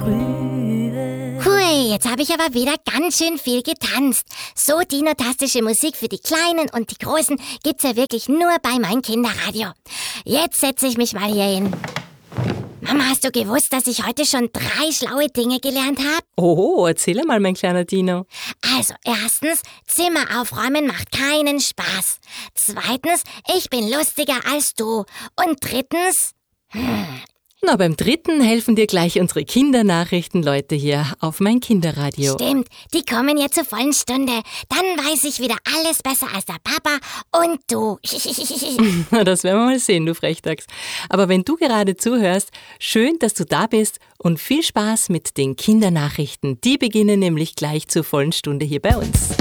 Frühe. Hui, jetzt habe ich aber wieder ganz schön viel getanzt. So dinotastische Musik für die Kleinen und die Großen gibt's ja wirklich nur bei meinem Kinderradio. Jetzt setze ich mich mal hier hin. Mama, hast du gewusst, dass ich heute schon 3 schlaue Dinge gelernt habe? Oh, erzähl mal, mein kleiner Dino. Also, erstens, Zimmer aufräumen macht keinen Spaß. Zweitens, ich bin lustiger als du. Und drittens... Na, beim dritten helfen dir gleich unsere Kindernachrichtenleute hier auf mein Kinderradio. Stimmt, die kommen jetzt zur vollen Stunde. Dann weiß ich wieder alles besser als der Papa und du. Das werden wir mal sehen, du Frechdachs. Aber wenn du gerade zuhörst, schön, dass du da bist und viel Spaß mit den Kindernachrichten. Die beginnen nämlich gleich zur vollen Stunde hier bei uns.